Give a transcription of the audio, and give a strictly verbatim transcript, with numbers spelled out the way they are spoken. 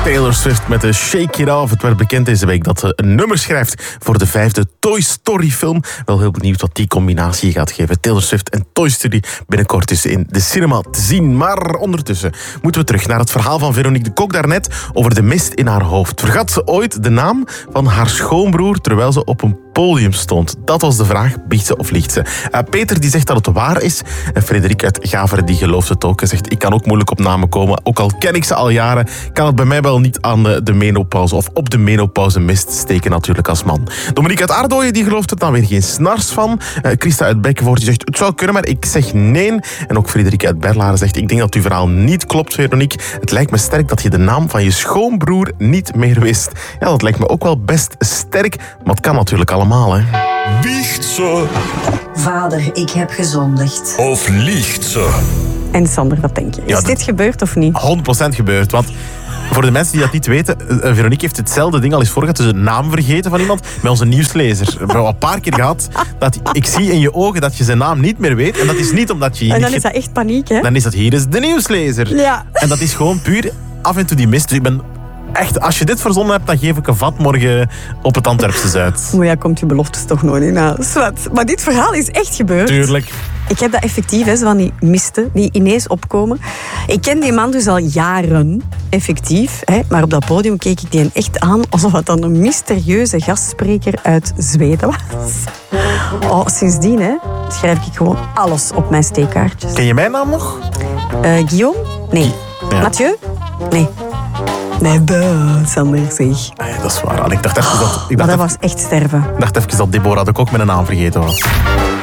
Taylor Swift met de Shake It Off. Het werd bekend deze week dat ze een nummer schrijft voor de vijfde Toy Story film. Wel heel benieuwd wat die combinatie gaat geven. Taylor Swift en Toy Story binnenkort dus in de cinema te zien. Maar ondertussen moeten we terug naar het verhaal van Veronique de Kok daarnet over de mist in haar hoofd. Vergat ze ooit de naam van haar schoonbroer terwijl ze op een podium stond? Dat was de vraag, biecht ze of liegt ze? Uh, Peter die zegt dat het waar is. En Frederik uit Gaveren die gelooft het ook. Hij zegt, ik kan ook moeilijk op namen komen. Ook al ken ik ze al jaren, kan het bij mij wel niet aan de, de menopauze of op de menopauze mist steken natuurlijk als man. Dominique uit Aardooien die gelooft er dan weer geen snars van. Uh, Christa uit Bekkenvoort die zegt, het zou kunnen, maar ik zeg nee. En ook Frederik uit Berlaren zegt, ik denk dat uw verhaal niet klopt, Veronique. Het lijkt me sterk dat je de naam van je schoonbroer niet meer wist. Ja, dat lijkt me ook wel best sterk, maar het kan natuurlijk allemaal, hè. Biecht ze Vader, ik heb gezondigd. of liegt ze? En Sander, wat denk je? Is Ja, dit gebeurd of niet? honderd procent gebeurd, want voor de mensen die dat niet weten, uh, Veronique heeft hetzelfde ding al eens voorgehad, dus de naam vergeten van iemand, met onze nieuwslezer. We hebben al een paar keer gehad dat ik zie in je ogen dat je zijn naam niet meer weet. En dat is niet omdat je... En dan niet is dat echt paniek, hè? Dan is dat hier is de nieuwslezer. Ja. En dat is gewoon puur af en toe die mist. Dus ik ben echt, als je dit verzonnen hebt, dan geef ik een vat morgen op het Antwerpse Zuid. Maar ja, komt je beloftes toch nooit in huis. Wat? Maar dit verhaal is echt gebeurd. Tuurlijk. Ik heb dat effectief, hè, zo van die misten die ineens opkomen. Ik ken die man dus al jaren, effectief. Hè, maar op dat podium keek ik die echt aan alsof het dan een mysterieuze gastspreker uit Zweden was. Oh, sindsdien hè, schrijf ik gewoon alles op mijn steekkaartjes. Ken je mijn naam nog? Uh, Guillaume? Nee. Ja. Mathieu? Nee. Nee, buh, Sander, zeg. Nee, dat is waar. Allee, ik dacht even dat, ik Maar dacht dat even, was echt sterven. ik dacht even dat Deborah de Kok met een naam vergeten was.